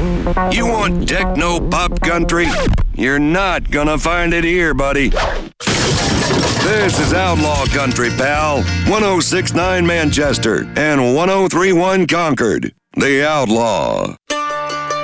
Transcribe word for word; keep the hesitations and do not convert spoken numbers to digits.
You want techno pop country? You're not gonna find it here, buddy. This is Outlaw Country, pal. one oh six point nine Manchester and one oh three point one Concord. The Outlaw.